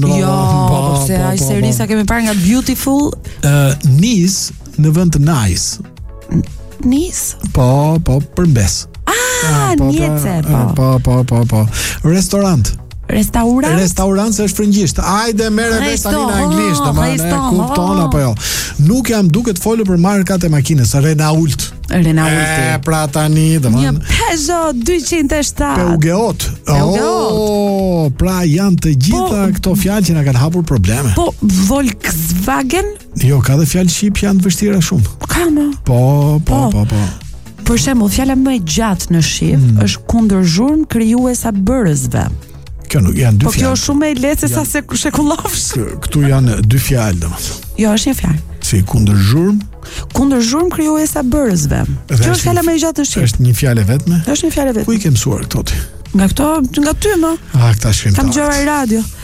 se ai serisa kemi parë nga Beautiful. Nis në vend të nice. Nis? Po, përmbes. Njece, po. Restorant se është frëngjisht. Ajde merre vesh tani në anglisht, domethënë e kupton apo jo. Nuk jam duke të folur për markat e makinës, Renault. Pra tani, domethënë. Një Peugeot 207. Peugeot. Pra janë të gjitha këto fjalë që na kanë hapur probleme. Po Volkswagen? Jo, ka dhe fjalë shqip janë të vështira shumë. Ka më? Po. Për shembull, fjala më e gjatë në shqip është kundër zhurmë krijuesa bërësve. Kjo nuk janë dy fjalë. Po kjo është shumë e lehtë sa shekullovsh. Këtu janë dy fjalë, domethënë. Jo, është një fjalë. Si kundër zhurmë krijuesa bërësve. Kjo është fjala më e gjatë në shqip. Është një fjalë vetme? Është një fjalë vetme. Ku i ke mësuar këto ti? Nga ty më. Këta shkrimtarët. Kam dëgjuar radio.